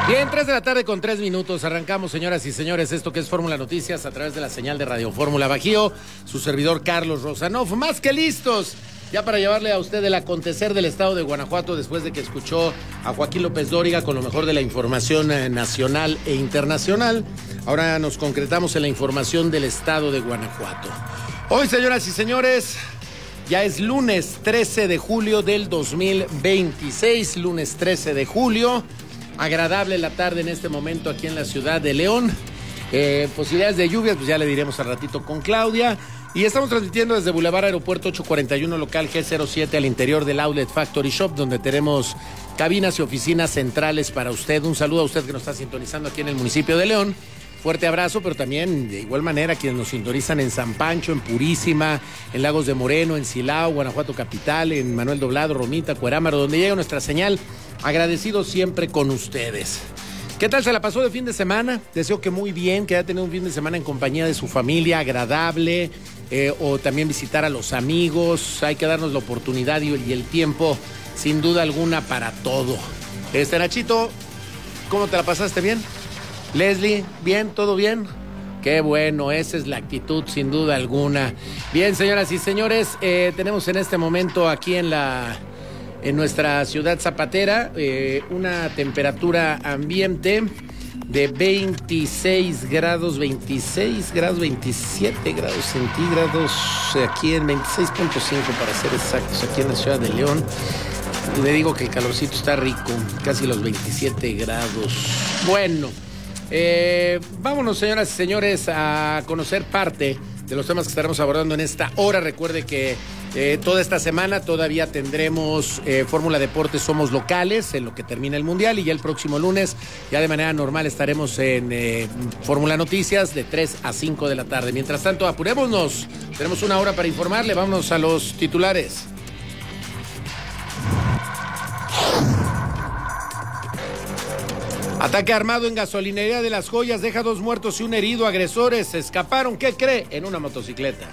Bien, 3 de la tarde con 3 minutos. Arrancamos, señoras y señores, esto que es Fórmula Noticias a través de la señal de Radio Fórmula Bajío. Su servidor Carlos Rosanov, más que listos ya para llevarle a usted el acontecer del estado de Guanajuato después de que escuchó a Joaquín López Dóriga con lo mejor de la información nacional e internacional. Ahora nos concretamos en la información del estado de Guanajuato. Hoy, señoras y señores, ya es lunes 13 de julio del 2026, lunes 13 de julio. Agradable la tarde en este momento aquí en la ciudad de León. Posibilidades de lluvias, pues ya le diremos al ratito con Claudia. Y estamos transmitiendo desde Boulevard Aeropuerto 841, local G07, al interior del Outlet Factory Shop, donde tenemos cabinas y oficinas centrales para usted. Un saludo a usted que nos está sintonizando aquí en el municipio de León. Fuerte abrazo, pero también de igual manera quienes nos sintonizan en San Pancho, en Purísima, en Lagos de Moreno, en Silao, Guanajuato Capital, en Manuel Doblado, Romita, Cuerámaro, donde llega nuestra señal. Agradecidos siempre con ustedes. ¿Qué tal se la pasó de fin de semana? Deseo que muy bien, que haya tenido un fin de semana en compañía de su familia, agradable, o también visitar a los amigos. Hay que darnos la oportunidad y el tiempo, sin duda alguna, para todo. Nachito, ¿cómo te la pasaste? ¿Bien? Leslie, ¿bien? ¿Todo bien? Qué bueno, esa es la actitud, sin duda alguna. Bien, señoras y señores, tenemos en este momento aquí en nuestra ciudad zapatera una temperatura ambiente de 26 grados, 27 grados centígrados, aquí en 26.5 para ser exactos, aquí en la ciudad de León. Le digo que el calorcito está rico, casi los 27 grados. Bueno, vámonos, señoras y señores, a conocer parte de los temas que estaremos abordando en esta hora. Recuerde que toda esta semana todavía tendremos Fórmula Deportes Somos Locales, en lo que termina el Mundial, y ya el próximo lunes, ya de manera normal, estaremos en Fórmula Noticias de 3 a 5 de la tarde. Mientras tanto, apurémonos, tenemos una hora para informarle. Vámonos a los titulares. Ataque armado en gasolinería de Las Joyas deja 2 muertos y 1 herido. Agresores se escaparon, ¿qué cree?, en una motocicleta.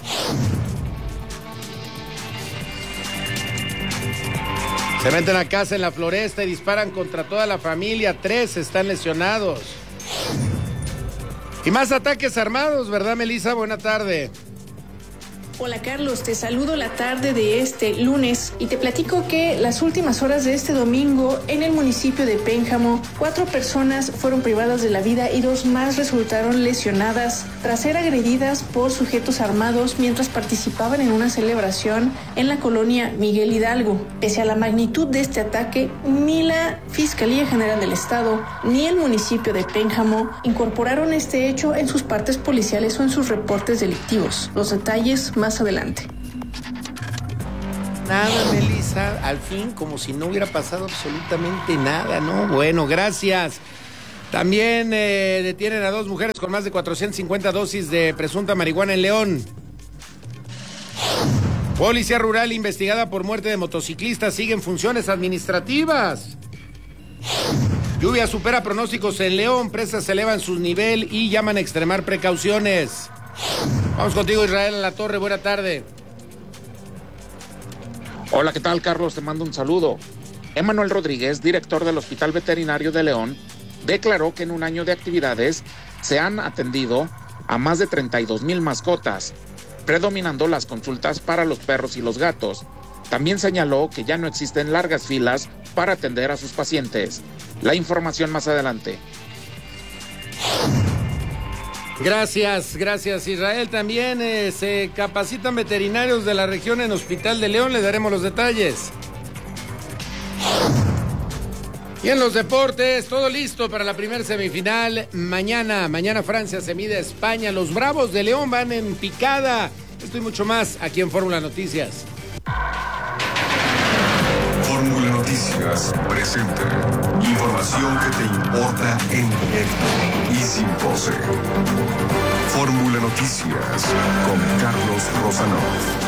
Se meten a casa en la Floresta y disparan contra toda la familia. 3 están lesionados. Y más ataques armados, ¿verdad, Melissa? Buena tarde. Hola Carlos, te saludo la tarde de este lunes y te platico que las últimas horas de este domingo en el municipio de Pénjamo, 4 personas fueron privadas de la vida y 2 más resultaron lesionadas tras ser agredidas por sujetos armados mientras participaban en una celebración en la colonia Miguel Hidalgo. Pese a la magnitud de este ataque, ni la Fiscalía General del Estado ni el municipio de Pénjamo incorporaron este hecho en sus partes policiales o en sus reportes delictivos. Los detalles más adelante. Nada, Melissa, al fin, como si no hubiera pasado absolutamente nada, ¿no? Bueno, gracias. También detienen a 2 mujeres con más de 450 dosis de presunta marihuana en León. Policía Rural investigada por muerte de motociclistas sigue en funciones administrativas. Lluvia supera pronósticos en León, presas elevan su nivel y llaman a extremar precauciones. Vamos contigo, Israel La Torre, buena tarde. Hola, ¿qué tal, Carlos? Te mando un saludo. Emanuel Rodríguez, director del Hospital Veterinario de León, declaró que en un año de actividades se han atendido a más de 32,000 mascotas, predominando las consultas para los perros y los gatos. También señaló que ya no existen largas filas para atender a sus pacientes. La información más adelante. Gracias Israel. También se capacitan veterinarios de la región en Hospital de León, le daremos los detalles. Y en los deportes, todo listo para la primera semifinal. Mañana Francia se mide a España. Los Bravos de León van en picada. Esto y mucho más aquí en Fórmula Noticias. Fórmula Noticias presenta información que te importa en directo y sin pose. Fórmula Noticias con Carlos Rosanov.